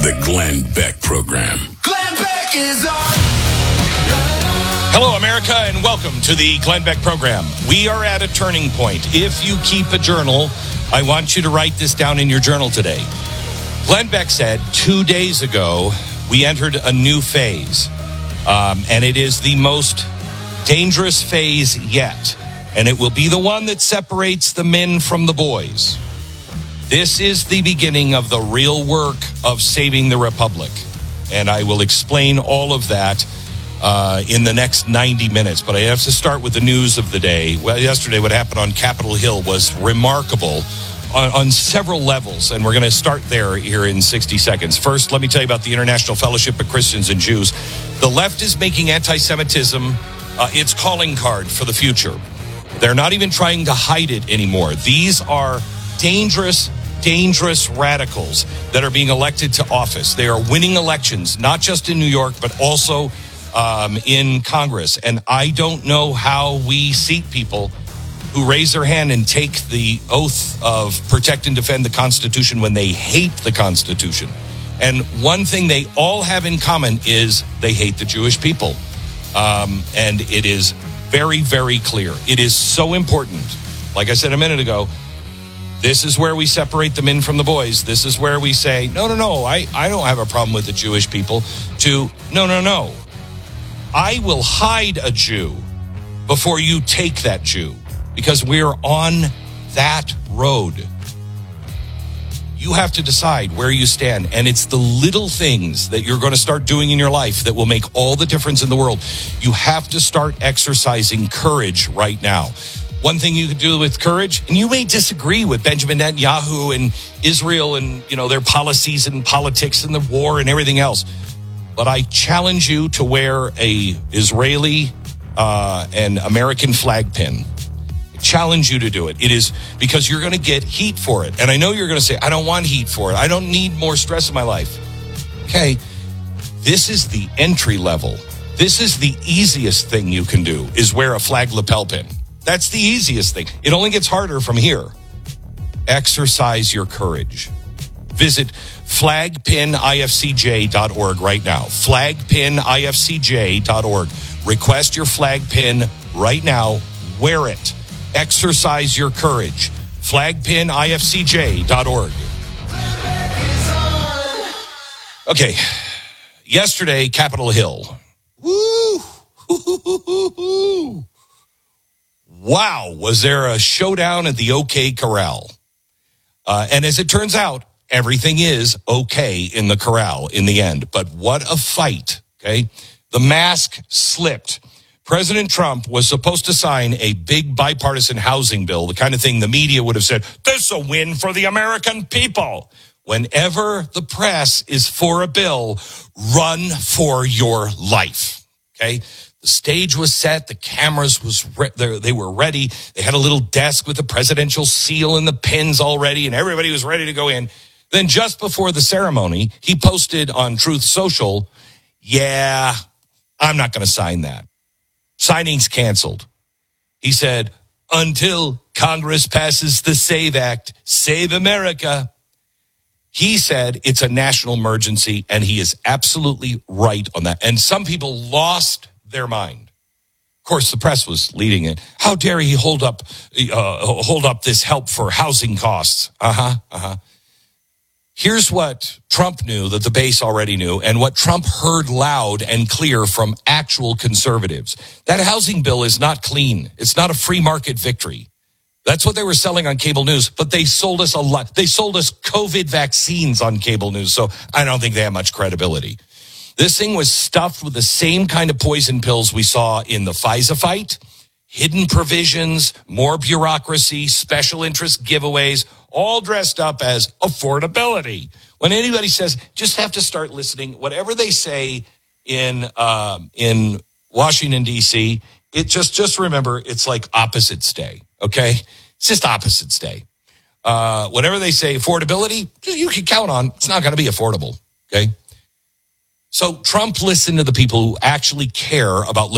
The Glenn Beck Program. Glenn Beck is on. Hello, America, and welcome to the Glenn Beck Program. We are at a turning point. If you keep a journal, I want you to write this down in your journal today. Glenn Beck said 2 days ago, we entered a new phase, and it is the most dangerous phase yet, and it will be the one that separates the men from the boys. This is the beginning of the real work of saving the republic, and I will explain all of that in the next 90 minutes. But I have to start with the news of the day. Well, yesterday what happened on Capitol Hill was remarkable on several levels, and we're going to start there here in 60 seconds. First, let me tell you about the International Fellowship of Christians and Jews. The left is making anti-Semitism its calling card for the future. They're not even trying to hide it anymore. These are dangerous radicals that are being elected to office. They are winning elections, not just in New York, but also in Congress. And I don't know how we seat people who raise their hand and take the oath of protect and defend the Constitution when they hate the Constitution. And one thing they all have in common is they hate the Jewish people. And it is very, very clear. It is so important. Like I said a minute ago, this is where we separate the men from the boys. This is where we say, no, I don't have a problem with the Jewish people, to no. I will hide a Jew before you take that Jew, because we're on that road. You have to decide where you stand, and it's the little things that you're going to start doing in your life that will make all the difference in the world. You have to start exercising courage right now. One thing you could do with courage, and you may disagree with Benjamin Netanyahu and Israel and, their policies and politics and the war and everything else, but I challenge you to wear a Israeli and American flag pin. I challenge you to do it. It is because you're going to get heat for it. And I know you're going to say, I don't want heat for it. I don't need more stress in my life. Okay, this is the entry level. This is the easiest thing you can do, is wear a flag lapel pin. That's the easiest thing. It only gets harder from here. Exercise your courage. Visit flagpinifcj.org right now. Flagpinifcj.org. Request your flag pin right now. Wear it. Exercise your courage. Flagpinifcj.org. Okay. Yesterday, Capitol Hill. Woo! Wow, was there a showdown at the OK Corral? And as it turns out, everything is okay in the corral in the end. But what a fight, okay? The mask slipped. President Trump was supposed to sign a big bipartisan housing bill, the kind of thing the media would have said, this is a win for the American people. Whenever the press is for a bill, run for your life, okay? The stage was set. The cameras they were ready. They had a little desk with the presidential seal and the pins already, and everybody was ready to go in. Then just before the ceremony, he posted on Truth Social, yeah, I'm not going to sign that. Signing's canceled. He said, until Congress passes the SAVE Act, save America. He said it's a national emergency, and he is absolutely right on that. And some people lost their mind. Of course, the press was leading it. How dare he hold up this help for housing costs? Here's what Trump knew that the base already knew, and what Trump heard loud and clear from actual conservatives. That housing bill is not clean. It's not a free market victory. That's what they were selling on cable news, but they sold us a lot. They sold us COVID vaccines on cable news, so I don't think they have much credibility. This thing was stuffed with the same kind of poison pills we saw in the FISA fight, hidden provisions, more bureaucracy, special interest giveaways, all dressed up as affordability. When anybody says, just have to start listening, whatever they say in Washington, D.C., it just remember, it's like opposites day, okay? It's just opposites day. Whatever they say, affordability, you can count on, it's not going to be affordable, okay? So Trump listened to the people who actually care about